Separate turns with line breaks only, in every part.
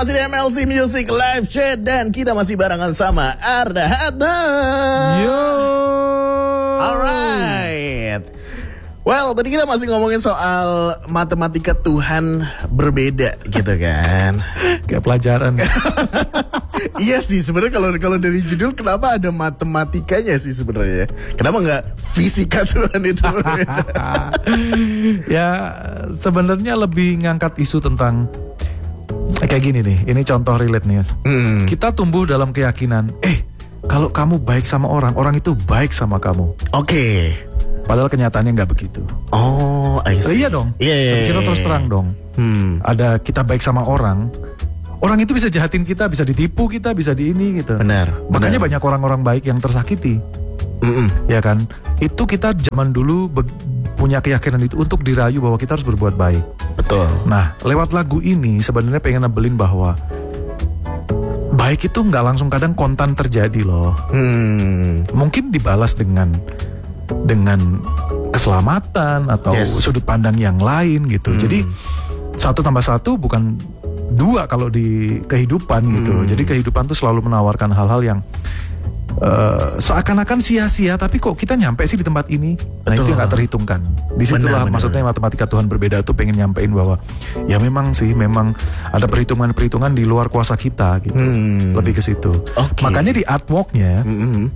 masih di MLC Music Live Chat dan kita masih barengan sama Arda Hadna.
Yo.
Alright. Well, tadi kita masih ngomongin soal matematika Tuhan berbeda gitu kan.
Kayak pelajaran.
Iya sih sebenarnya kalau dari judul kenapa ada matematikanya sih sebenarnya? Kenapa nggak fisika Tuhan itu berbeda?
Ya sebenarnya lebih ngangkat isu tentang kayak gini nih. Ini contoh relate nih, Mas. Kita tumbuh dalam keyakinan, kalau kamu baik sama orang, orang itu baik sama kamu.
Oke.
Padahal kenyataannya nggak begitu.
Oh, I see.
Iya dong.
Iya.
Kita terus terang dong. Ada kita baik sama orang itu bisa jahatin kita, bisa ditipu kita, bisa di ini gitu.
Benar.
Makanya banyak orang-orang baik yang tersakiti. Ya kan? Itu kita zaman dulu punya keyakinan itu untuk dirayu bahwa kita harus berbuat baik.
Betul.
Nah, lewat lagu ini sebenarnya pengen nebelin bahwa baik itu nggak langsung kadang kontan terjadi loh. Mungkin dibalas dengan keselamatan atau sudut pandang yang lain gitu. Jadi 1 tambah 1 bukan 2 kalau di kehidupan gitu. Jadi kehidupan tuh selalu menawarkan hal-hal yang seakan-akan sia-sia, tapi kok kita nyampe sih di tempat ini. Nah, itu yang gak terhitungkan. Disitulah maksudnya matematika Tuhan berbeda tuh pengen nyampein bahwa ya memang ada perhitungan-perhitungan di luar kuasa kita gitu. Lebih ke situ. Makanya di artworknya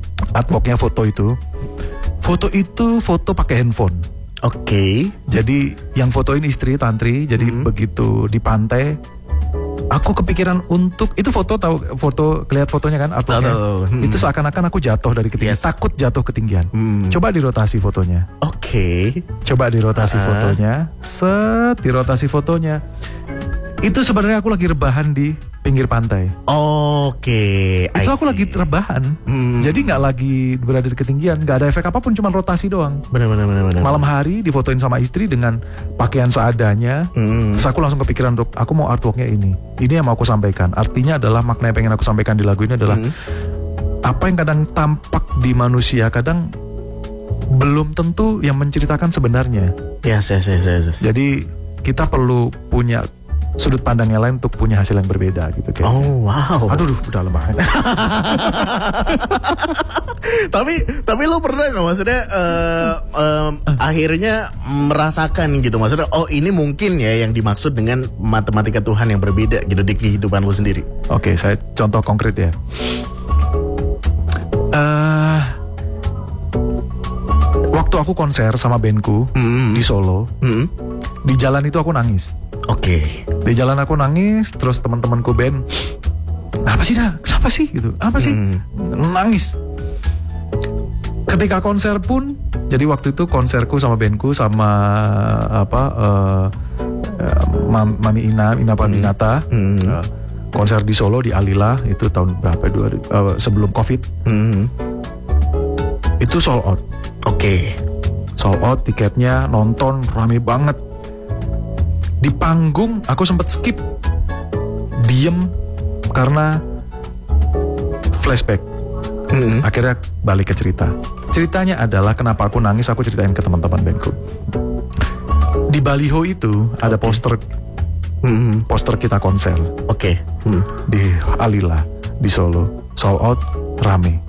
foto pakai handphone. Jadi yang fotoin istri Tantri. Jadi begitu di pantai, aku kepikiran untuk itu lihat fotonya kan artworknya. Itu seakan-akan aku jatuh dari ketinggian, takut jatuh ketinggian. Coba dirotasi fotonya. Coba dirotasi fotonya. Dirotasi fotonya. Itu sebenarnya aku lagi rebahan di pinggir pantai. Itu aku lagi rebahan. Jadi nggak lagi berada di ketinggian, nggak ada efek apapun, cuma rotasi doang.
Benar.
Malam hari difotoin sama istri dengan pakaian seadanya. Terus aku langsung kepikiran, aku mau artworknya ini. Ini yang mau aku sampaikan. Artinya adalah makna yang pengen aku sampaikan di lagu ini adalah apa yang kadang tampak di manusia kadang belum tentu yang menceritakan sebenarnya.
Yes.
Jadi kita perlu punya sudut pandang yang lain untuk punya hasil yang berbeda gitu kan.
Wow.
Aduh, udah lemah.
Tapi lo pernah nggak maksudnya akhirnya merasakan gitu, maksudnya ini mungkin ya yang dimaksud dengan matematika Tuhan yang berbeda gitu di kehidupan lo sendiri.
Oke, saya contoh konkret ya. Waktu aku konser sama bandku di Solo, di jalan itu aku nangis. Di jalan aku nangis, terus teman-temanku band, kenapa sih gitu, apa sih, nangis. Ketika konser pun, jadi waktu itu konserku sama bandku sama Mami Ina Paminata, konser di Solo di Alila itu tahun berapa, sebelum COVID, itu sold out. Sold out tiketnya, nonton rame banget. Di panggung aku sempat skip, diem karena flashback. Akhirnya balik ke cerita. Ceritanya adalah kenapa aku nangis, aku ceritain ke teman-teman bandku. Di baliho itu ada poster kita konser. Di Alila di Solo, sold out, rame.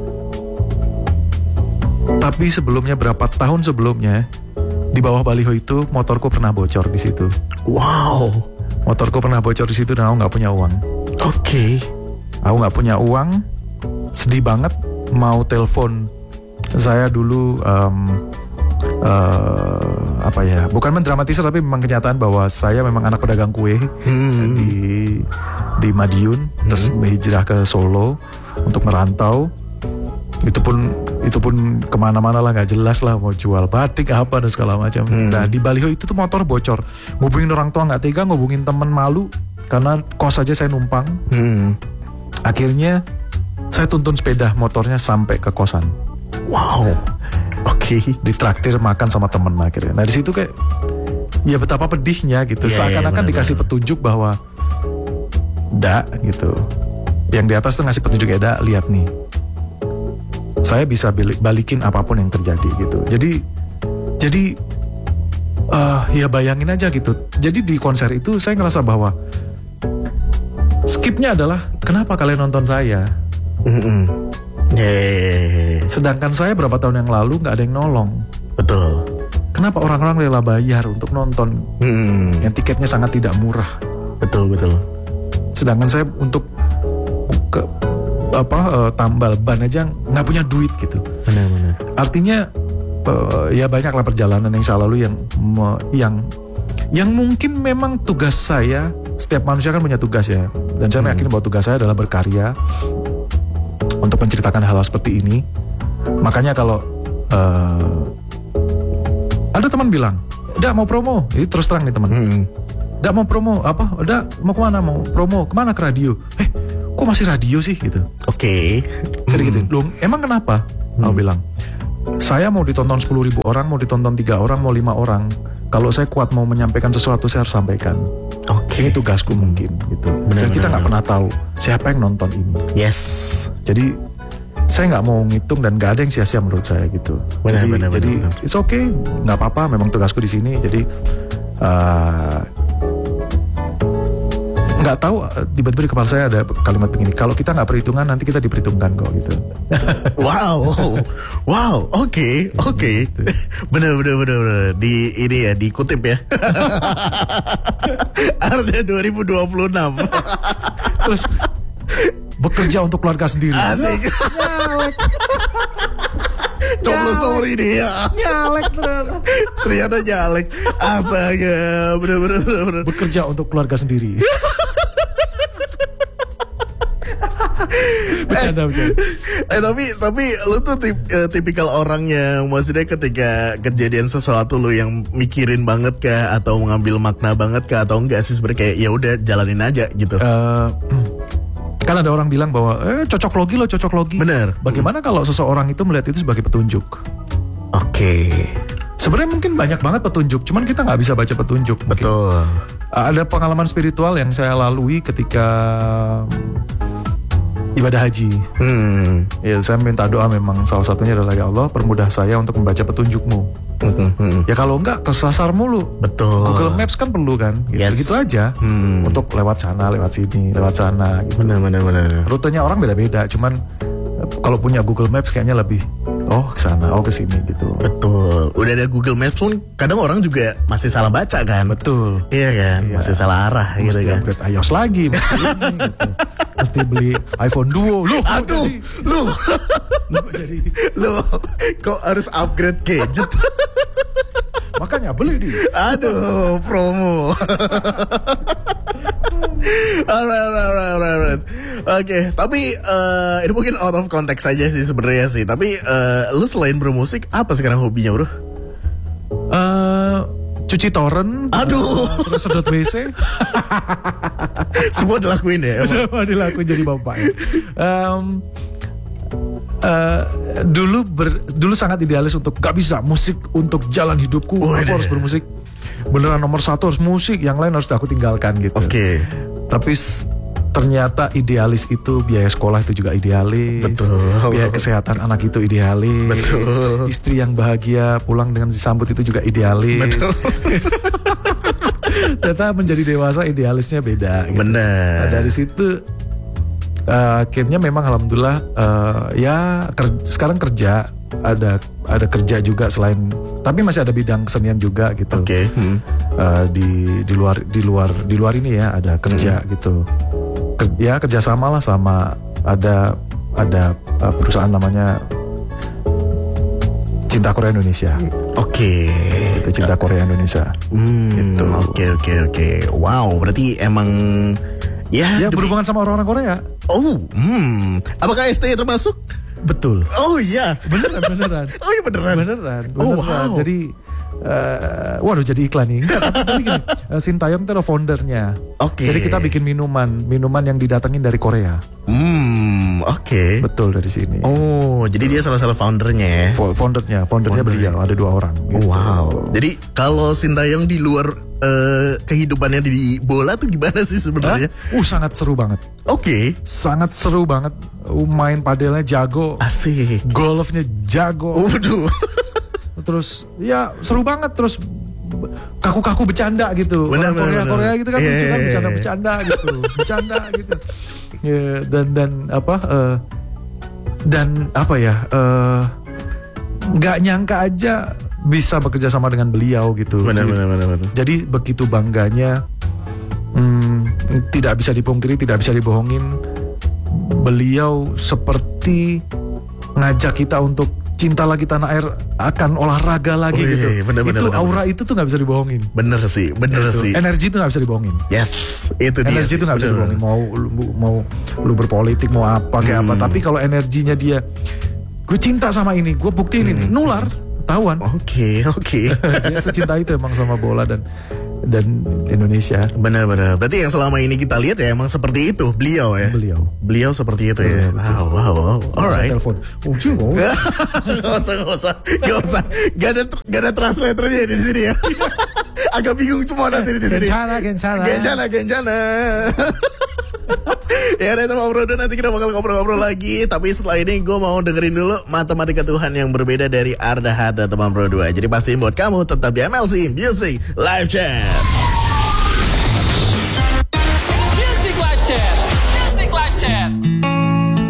Tapi sebelumnya, berapa tahun sebelumnya, di bawah baliho itu motorku pernah bocor di situ.
Wow.
Motorku pernah bocor di situ dan aku nggak punya uang. Aku nggak punya uang, sedih banget. Mau telepon, saya dulu bukan mendramatisir tapi memang kenyataan bahwa saya memang anak pedagang kue di Madiun, terus hijrah ke Solo untuk merantau. Itu pun kemana-mana lah, nggak jelas lah, mau jual batik apa dan segala macam. Nah di baliho itu tuh motor bocor, ngubungin orang tua nggak tega, ngubungin teman malu karena kos aja saya numpang. Akhirnya saya tuntun sepeda motornya sampai ke kosan.
Wow.
Ditraktir makan sama teman akhirnya. Nah di situ kayak ya betapa pedihnya gitu. Seakan-akan dikasih petunjuk bahwa gitu. Yang di atas tuh ngasih petunjuk, lihat nih, saya bisa balikin apapun yang terjadi gitu. Jadi ya bayangin aja gitu. Jadi di konser itu saya ngerasa bahwa skipnya adalah kenapa kalian nonton saya? Sedangkan saya berapa tahun yang lalu nggak ada yang nolong.
Betul.
Kenapa orang-orang rela bayar untuk nonton yang tiketnya sangat tidak murah?
Betul.
Sedangkan saya untuk tambal ban aja nggak punya duit gitu.
Benar.
Artinya ya banyaklah perjalanan yang saya lalui yang mungkin memang tugas saya. Setiap manusia kan punya tugas ya, dan saya yakin bahwa tugas saya adalah berkarya untuk menceritakan hal-hal seperti ini. Makanya kalau ada teman bilang, "Dak mau promo," itu terus terang nih teman. "Dak mau promo apa? Dak mau kemana? Mau promo kemana? Ke radio." Kok masih radio sih gitu?
Oke.
Sering gitu. Loh, emang kenapa? Aku bilang, saya mau ditonton 10.000 orang, mau ditonton 3 orang, mau 5 orang. Kalau saya kuat mau menyampaikan sesuatu, saya harus sampaikan. Ini tugasku mungkin gitu. Dan kita nggak pernah tahu siapa yang nonton ini.
Yes.
Jadi saya nggak mau ngitung dan nggak ada yang sia-sia menurut saya gitu. Jadi it's okay, nggak apa-apa. Memang tugasku di sini. Jadi nggak tahu tiba-tiba di kepala saya ada kalimat begini, kalau kita nggak perhitungan nanti kita diperhitungkan kok gitu.
Wow, oke. Bener. Di ini ya, dikutip ya. Arda 2026.
Terus bekerja untuk keluarga sendiri.
Asik. Coblos nomor ini ya.
Nyalek
Ternyata nyalek. Astaga, bener.
Bekerja untuk keluarga sendiri. Bercanda.
Tapi lu tuh tipikal orang yang maksudnya ketika kejadian sesuatu lu yang mikirin banget kah, atau mengambil makna banget kah, atau enggak sih sebenarnya kayak ya udah jalanin aja gitu.
Kan ada orang bilang bahwa cocok logi.
Bener.
Bagaimana kalau seseorang itu melihat itu sebagai petunjuk?
Oke.
Sebenarnya mungkin banyak banget petunjuk, cuman kita nggak bisa baca petunjuk.
Betul.
Ada pengalaman spiritual yang saya lalui ketika ibadah haji. Ya, saya minta doa, memang salah satunya adalah, ya Allah permudah saya untuk membaca petunjukmu. Ya kalau enggak kesasar mulu.
Betul.
Google Maps kan perlu kan, gitu aja. Untuk lewat sana, lewat sini, lewat sana. Gitu.
Benar.
Rutenya orang beda-beda, cuman kalau punya Google Maps kayaknya lebih ke sana, ke sini gitu.
Betul. Udah ada Google Maps pun kadang orang juga masih salah baca kan.
Betul.
Iya kan, masih salah arah gitu kan.
Mesti upgrade iOS lagi, gitu. Mesti beli iPhone Duo.
Lu kok harus upgrade gadget?
Makanya beli di.
Aduh, promo. Alright. Oke, tapi ini mungkin out of context aja sih sebenarnya sih. Tapi lu selain bermusik, apa sekarang hobinya, bro?
Cuci torrent. Terus sedot WC.
Semua dilakuin ya?
Semua dilakuin jadi bapak ya. Dulu sangat idealis untuk gak bisa musik untuk jalan hidupku. Aku harus bermusik. Beneran nomor 1 harus musik, yang lain harus aku tinggalkan gitu.
Oke.
Tapi ternyata idealis itu, biaya sekolah itu juga idealis.
Betul.
Biaya kesehatan anak itu idealis.
Betul.
Istri yang bahagia pulang dengan disambut itu juga idealis.
Betul.
Ternyata menjadi dewasa idealisnya beda. Gitu.
Benar.
Nah, dari situ akhirnya memang alhamdulillah sekarang kerja, ada kerja juga selain, tapi masih ada bidang kesenian juga gitu.
Oke.
Di luar ini ya ada kerja gitu. Kerjasama lah sama ada perusahaan namanya Cinta Korea Indonesia.
Oke.
Itu Cinta Korea Indonesia. Gitu.
Oke. Wow, berarti emang ya
berhubungan sama orang-orang Korea.
Apakah ST termasuk?
Betul.
Oh iya.
Beneran.
Oh iya beneran. Oh wow.
Jadi waduh jadi iklan nih. Enggak, tapi gini, Sintayong itu adalah foundernya.
Oke.
Jadi kita bikin minuman yang didatengin dari Korea.
Oke.
Betul, dari sini.
Oh, jadi dia salah
ya.
foundernya.
Foundernya beliau, ada 2 orang. Gitu.
Wow. Jadi kalau Sintayong di luar kehidupannya di bola tuh gimana sih sebenarnya?
Sangat seru banget.
Oke.
Sangat seru banget. Main padelnya jago.
Asik.
Golfnya jago.
Waduh.
Terus ya seru banget, terus kaku-kaku bercanda gitu.
Benar,
Orang
benar.
Korea gitu kan
Iya,
lucu kan
iya, iya.
bercanda gitu. Bercanda gitu. Ya, dan apa dan apa ya? Nggak nyangka aja bisa bekerja sama dengan beliau gitu.
Benar.
Jadi begitu bangganya, tidak bisa dipungkiri, tidak bisa dibohongin. Beliau seperti ngajak kita untuk cinta lagi tanah air, akan olahraga lagi gitu.
Bener,
itu
bener.
aura itu tuh nggak bisa dibohongin.
Bener sih.
Energi itu nggak bisa dibohongin.
Yes, itu dia.
Energi itu nggak bisa dibohongin. Mau lu berpolitik mau apa kayak apa. Tapi kalau energinya dia, gue cinta sama ini, gue buktiin ini, nular, tawan.
Oke.
Dia secinta itu emang sama bola dan Indonesia.
Benar. Berarti yang selama ini kita lihat ya emang seperti itu beliau ya. Beliau seperti itu ya. Wow. Alright.
Telepon.
Gak usah. Gak ada translatornya di sini ya. Agak bingung semua nanti di sini. Gencana. Ya udah teman bro, nanti kita bakal ngobrol-ngobrol lagi. Tapi setelah ini gue mau dengerin dulu Matematika Tuhan yang berbeda dari Arda Hada teman bro 2. Jadi pastiin buat kamu tetap di MLC Music Live Chat.